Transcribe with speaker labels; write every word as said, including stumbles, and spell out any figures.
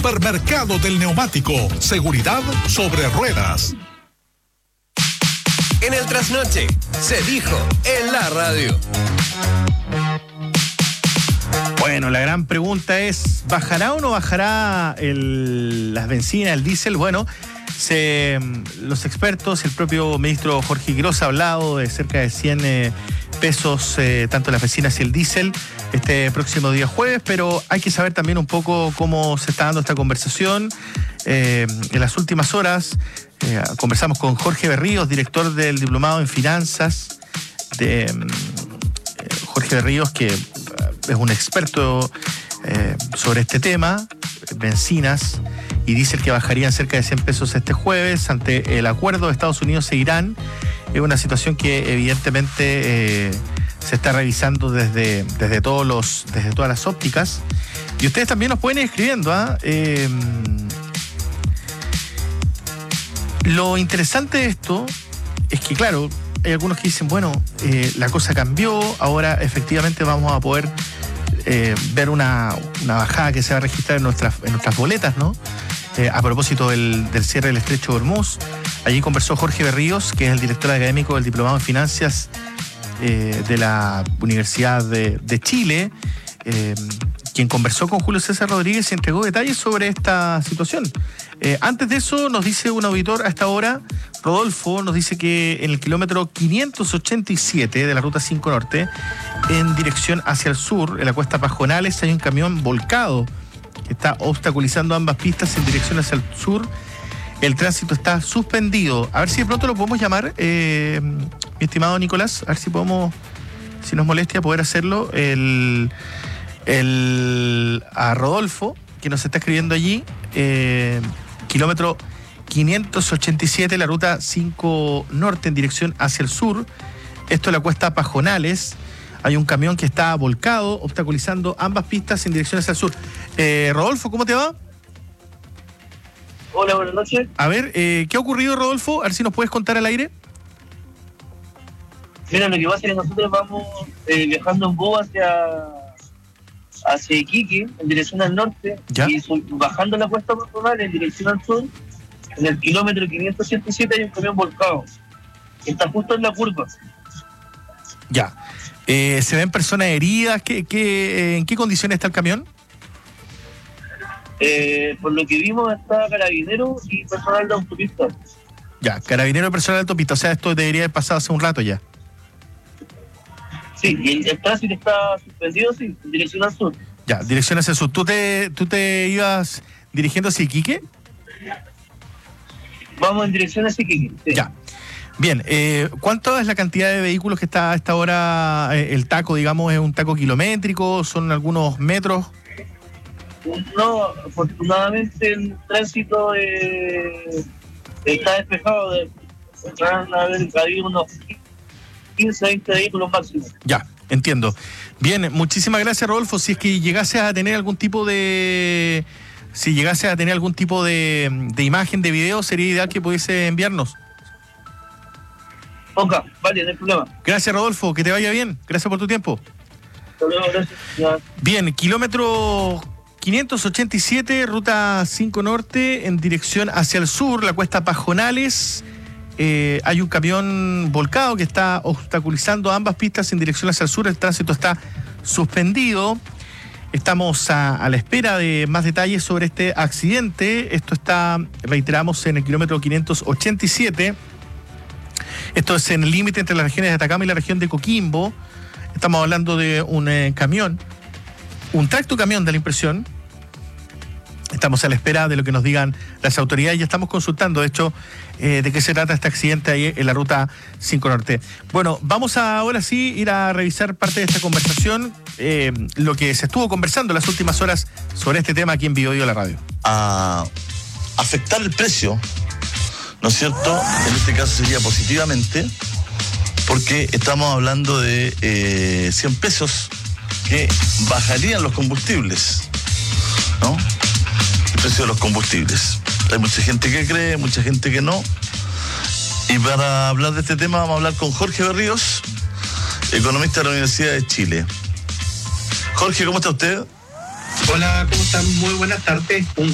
Speaker 1: Supermercado del Neumático, seguridad sobre ruedas.
Speaker 2: En el trasnoche, se dijo en la radio.
Speaker 3: Bueno, la gran pregunta es, ¿bajará o no bajará el, las bencinas, el diésel? Bueno, se, los expertos, el propio ministro Jorge Quiroz ha hablado de cerca de cien eh, pesos, eh, tanto las bencinas y el diésel, este próximo día jueves, pero hay que saber también un poco cómo se está dando esta conversación. Eh, en las últimas horas eh, conversamos con Jorge Berríos, director del Diplomado en Finanzas, de eh, Jorge Berríos, que es un experto eh, sobre este tema, bencinas y diésel, que bajarían cerca de cien pesos este jueves ante el acuerdo de Estados Unidos e Irán. Es una situación que evidentemente eh, se está revisando desde, desde, todos los, desde todas las ópticas. Y ustedes también nos pueden ir escribiendo. ¿eh? Eh, lo interesante de esto es que, claro, hay algunos que dicen, bueno, eh, la cosa cambió, ahora efectivamente vamos a poder eh, ver una, una bajada que se va a registrar en nuestras, en nuestras boletas, ¿no? Eh, a propósito del, del cierre del Estrecho de Hormuz. Allí conversó Jorge Berríos, que es el director académico del Diplomado en Finanzas eh, de la Universidad de, de Chile, eh, quien conversó con Julio César Rodríguez y entregó detalles sobre esta situación. Eh, antes de eso, nos dice un auditor a esta hora, Rodolfo, nos dice que en el kilómetro quinientos ochenta y siete de la Ruta cinco Norte, en dirección hacia el sur, en la Cuesta Pajonales, hay un camión volcado que está obstaculizando ambas pistas en dirección hacia el sur. El tránsito está suspendido. A ver si de pronto lo podemos llamar, eh, mi estimado Nicolás, a ver si podemos, si nos molestia, poder hacerlo, el, el, a Rodolfo, que nos está escribiendo allí, eh, kilómetro quinientos ochenta y siete, la Ruta cinco Norte en dirección hacia el sur. Esto es la Cuesta Pajonales. Hay un camión que está volcado, obstaculizando ambas pistas en dirección hacia el sur. Eh, Rodolfo, ¿cómo te va?
Speaker 4: Hola, buenas noches.
Speaker 3: A ver, eh, ¿qué ha ocurrido, Rodolfo? A ver si nos puedes contar al aire.
Speaker 4: Mira, lo que pasa es que nosotros vamos eh, viajando en bus hacia, hacia Iquique, en dirección al norte,
Speaker 3: ¿Ya?
Speaker 4: Y su, bajando la Cuesta Pajonales en dirección al sur. En el kilómetro quinientos ochenta y siete hay un camión volcado, que está justo en la curva.
Speaker 3: Ya. Eh, ¿Se ven personas heridas? ¿Qué, qué, ¿En qué condiciones está el camión?
Speaker 4: Eh, por lo que vimos, está carabinero y personal de autopista.
Speaker 3: Ya, carabinero y personal de autopista. O sea, esto debería haber pasado hace un rato ya.
Speaker 4: Sí, y el, el tránsito está suspendido, sí, en dirección al sur.
Speaker 3: Ya, dirección hacia el sur. ¿Tú te, tú te ibas dirigiendo hacia Iquique?
Speaker 4: Vamos en dirección hacia Iquique. Sí.
Speaker 3: Ya. Bien, eh, ¿cuánto es la cantidad de vehículos que está a esta hora? Eh, el taco, digamos, ¿es un taco kilométrico? ¿Son algunos metros?
Speaker 4: No, afortunadamente el tránsito eh, está despejado. De, van a haber habido unos quince, veinte vehículos máximo.
Speaker 3: Ya, entiendo. Bien, muchísimas gracias, Rodolfo. Si es que llegase a tener algún tipo de... Si llegase a tener algún tipo de, de imagen, de video, sería ideal que pudiese enviarnos.
Speaker 4: Ok, vale, no hay problema.
Speaker 3: Gracias, Rodolfo, que te vaya bien. Gracias por tu tiempo.
Speaker 4: Hasta luego, gracias. Ya.
Speaker 3: Bien, kilómetro quinientos ochenta y siete, Ruta cinco Norte, en dirección hacia el sur, la Cuesta Pajonales. Eh, hay un camión volcado que está obstaculizando ambas pistas en dirección hacia el sur. El tránsito está suspendido. Estamos a, a la espera de más detalles sobre este accidente. Esto está, reiteramos, en el kilómetro quinientos ochenta y siete. Esto es en el límite entre las regiones de Atacama y la región de Coquimbo. Estamos hablando de un eh, camión, un tractocamión de la impresión. Estamos a la espera de lo que nos digan las autoridades. Ya estamos consultando, de hecho, eh, de qué se trata este accidente ahí en la Ruta cinco Norte. Bueno, vamos a ahora sí ir a revisar parte de esta conversación, eh, lo que se estuvo conversando en las últimas horas sobre este tema aquí en Bio Bio La Radio.
Speaker 5: A afectar el precio, ¿no es cierto? En este caso sería positivamente, porque estamos hablando de eh, cien pesos que bajarían los combustibles, ¿no? El precio de los combustibles. Hay mucha gente que cree, mucha gente que no. Y para hablar de este tema vamos a hablar con Jorge Berríos, economista de la Universidad de Chile. Jorge, ¿cómo está usted?
Speaker 6: Hola, ¿cómo están? Muy buenas tardes. Un